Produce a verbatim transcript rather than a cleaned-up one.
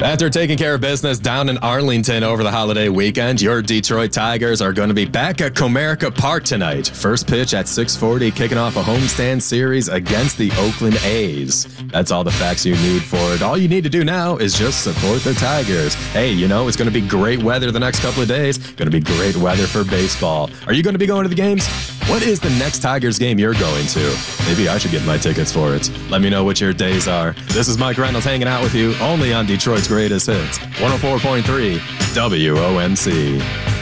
After taking care of business down in Arlington over the holiday weekend, your Detroit Tigers are going to be back at Comerica Park tonight. First pitch at six forty, kicking off a homestand series against the Oakland A's. That's all the facts you need for it. All you need to do now is just support the Tigers. Hey, you know, it's going to be great weather the next couple of days. Going to be great weather for baseball. Are you going to be going to the games? What is the next Tigers game you're going to? Maybe I should get my tickets for it. Let me know what your days are. This is Mike Reynolds hanging out with you only on Detroit's Greatest Hits, one oh four point three W O M C.